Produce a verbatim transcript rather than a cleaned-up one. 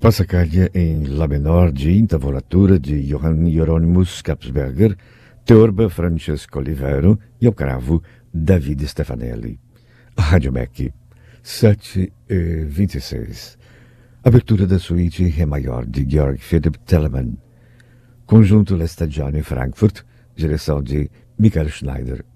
Passacaglia em Lá menor de intavolatura de Johann Hieronymus Kapsberger, teorba Francesco Olivero e ao cravo David Stefanelli. Rádio Mec, sete e vinte e seis. Abertura da suíte Ré maior de Georg Philipp Telemann. Conjunto L'Estagione Frankfurt, direção de Michael Schneider.